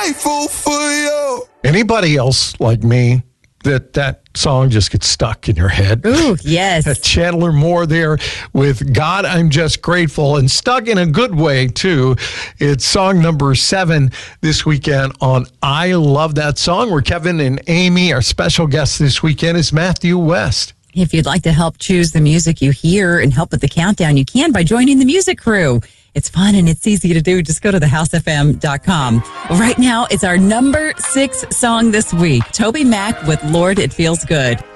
Grateful for you. Anybody else like me that song just gets stuck in your head? Ooh, yes. Chandler Moore there with God, I'm Just Grateful, and stuck in a good way, too. It's song number 7 this weekend on I Love That Song, where Kevin and Amy, our special guest this weekend, is Matthew West. If you'd like to help choose the music you hear and help with the countdown, you can by joining the music crew. It's fun and it's easy to do. Just go to thehousefm.com. Right now, it's our number 6 song this week. Toby Mac with Lord, It Feels Good.